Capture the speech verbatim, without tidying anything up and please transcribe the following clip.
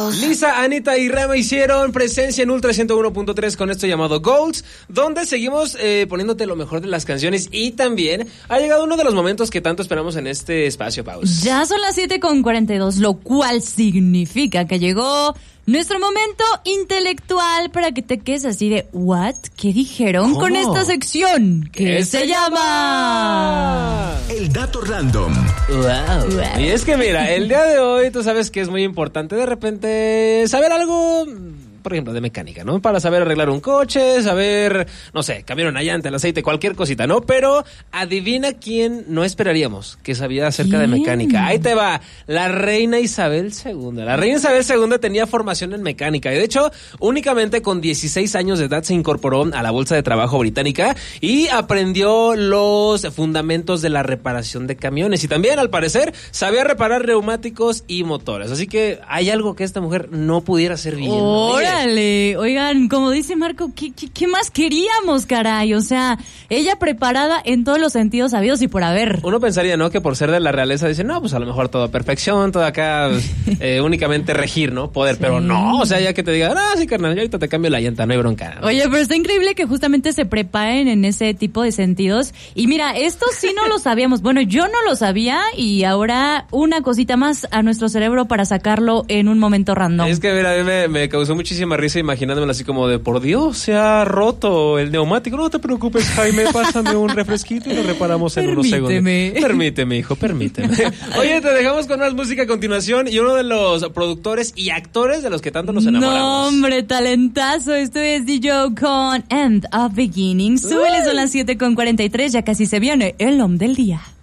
House. Lisa, Anita y Rema hicieron presencia en Ultra ciento uno punto tres con esto llamado Golds, donde seguimos eh, poniéndote lo mejor de las canciones y también ha llegado uno de los momentos que tanto esperamos en este espacio, Paus. Ya son las siete con cuarenta y dos, lo cual significa que llegó nuestro momento intelectual para que te quedes así de ¿what? ¿Qué dijeron ¿Cómo? con esta sección? ¿Qué se llama? El dato random. Wow. Wow. Y es que mira, el día de hoy tú sabes que es muy importante de repente saber algo, por ejemplo, de mecánica, ¿no? Para saber arreglar un coche, saber, no sé, cambiar una llanta, el aceite, cualquier cosita, ¿no? Pero adivina quién no esperaríamos que sabía acerca ¿Quién? de mecánica. Ahí te va, la reina Isabel segunda. La reina Isabel segunda tenía formación en mecánica y de hecho, únicamente con dieciséis años de edad se incorporó a la Bolsa de Trabajo británica y aprendió los fundamentos de la reparación de camiones y también, al parecer, sabía reparar neumáticos y motores. Así que hay algo que esta mujer no pudiera hacer bien. ¡Órale! Oigan, como dice Marco, ¿qué, qué, qué más queríamos, caray? O sea, ella preparada en todos los sentidos habidos y por haber. Uno pensaría, ¿no? Que por ser de la realeza dicen, no, pues a lo mejor todo perfección, todo acá eh, únicamente regir, ¿no? Poder, sí. Pero no, o sea, ya que te digan, ah, sí, carnal, yo ahorita te cambio la llanta, no hay bronca, ¿no? Oye, pero está increíble que justamente se preparen en ese tipo de sentidos. Y mira, esto sí no lo sabíamos. Bueno, yo no lo sabía y ahora una cosita más a nuestro cerebro para sacarlo en un momento random. Es que, mira, a mí me, me causó muchísima risa imaginándomelo así como de, por Dios, se ha roto el neumático. No te preocupes, Jaime, pásame un refresquito y lo reparamos en unos segundos. Permíteme, hijo, permíteme. Oye, te dejamos con más música a continuación y uno de los productores y actores de los que tanto nos enamoramos. No, hombre, talentazo. Esto es D J con End of Beginning. Súbele, son las siete con cuarenta y tres, ya casi se viene el hombre del día.